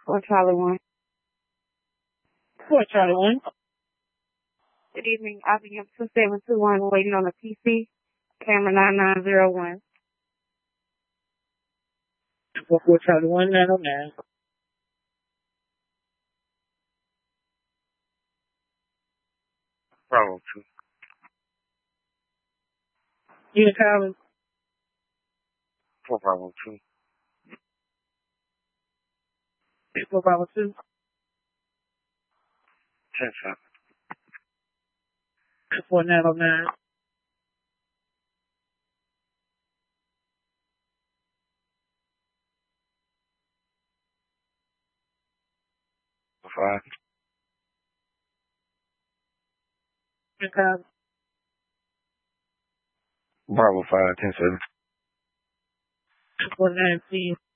For Charlie 1. For Charlie 1. Good evening. IBM 2721 waiting on the PC. Camera 9901. For Charlie 1, 909. Bravo 2. Unit Collins. For Bravo 2. For Bravo 2. 10-7. For 909. For 5. Unit Collins. Bravo 5, 10-7. For 19.